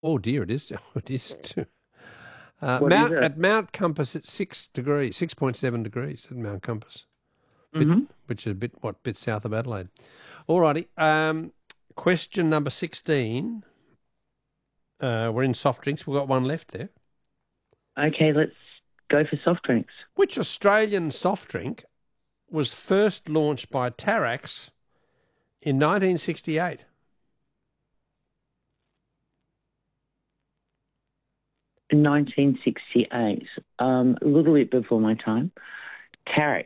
Oh dear, it is. It is too. What is it? At Mount Compass, it's 6 degrees, 6.7 degrees at Mount Compass, which is a bit south of Adelaide. All righty. Question number 16. We're in soft drinks. We've got one left there. Okay, let's go for soft drinks. Which Australian soft drink was first launched by Tarax in 1968? In 1968, a little bit before my time. Tarex.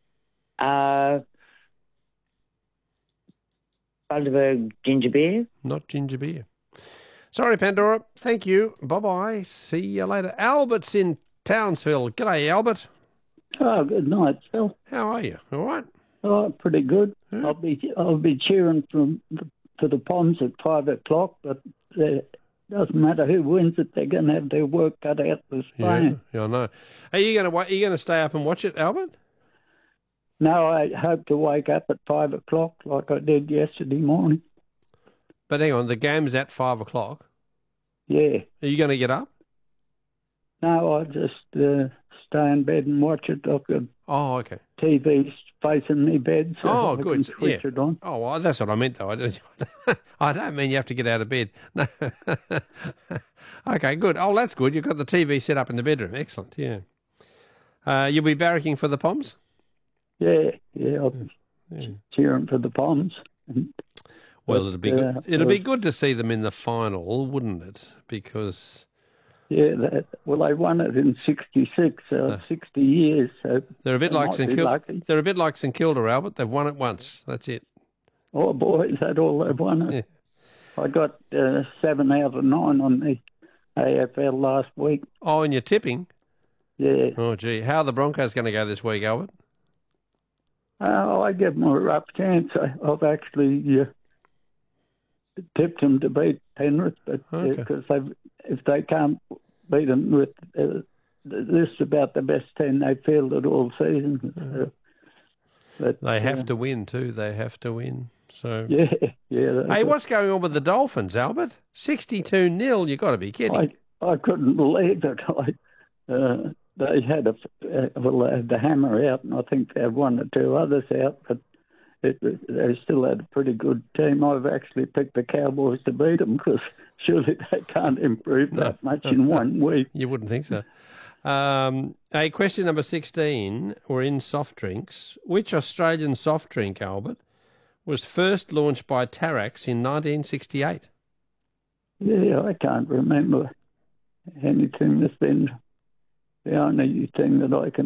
Bundaberg ginger beer. Not ginger beer. Sorry, Pandora. Thank you. Bye-bye. See you later. Albert's in Townsville. G'day, Albert. Oh, good night, Phil. How are you? All right? Oh, pretty good. Yeah. I'll be cheering for the Poms at 5 o'clock, but it doesn't matter who wins it. They're going to have their work cut out for Spain. Yeah, I know. Are you going to stay up and watch it, Albert? No, I hope to wake up at 5 o'clock like I did yesterday morning. But hang on, the game's at 5 o'clock. Yeah. Are you going to get up? No, I'll just stay in bed and watch it. I've got Okay. TV facing me bed, so I good. can switch it on. Oh, well, that's what I meant, though. I don't mean you have to get out of bed. No. Okay, good. Oh, that's good. You've got the TV set up in the bedroom. Excellent, yeah. You'll be barracking for the Poms? Yeah, I'll be cheering for the Poms. Well, it'd be good. It'd be good to see them in the final, wouldn't it? Because they won it in '66, 60 years. So they're a bit like St Kilda. They're a bit like St Kilda, Albert. They've won it once. That's it. Oh boy, is that all they've won it? Yeah. I got 7 out of 9 on the AFL last week. Oh, and you're tipping? Yeah. Oh, gee, how are the Broncos going to go this week, Albert? I give them a rough chance. I've actually tipped them to beat Penrith, but because if they can't beat them with this is about the best 10 they've fielded all season. But they have to win too. They have to win. So yeah. Hey, what's going on with the Dolphins, Albert? 62-0. You got to be kidding. I couldn't believe it. They had the hammer out, and I think they had 1 or 2 others out, but they still had a pretty good team. I've actually picked the Cowboys to beat them because surely they can't improve that much in 1 week. You wouldn't think so. Question number 16. We're in soft drinks. Which Australian soft drink, Albert, was first launched by Tarax in 1968? Yeah, I can't remember anything that's been the only thing that I can